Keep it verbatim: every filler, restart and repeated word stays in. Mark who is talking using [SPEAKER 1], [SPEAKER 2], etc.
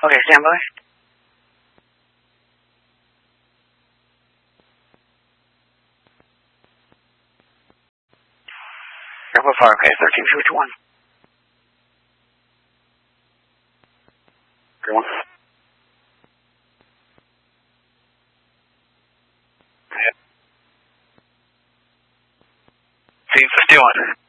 [SPEAKER 1] Okay, stand by. Airport fire, okay, thirteen fifty-one. Everyone. Yeah. See, fifty-one.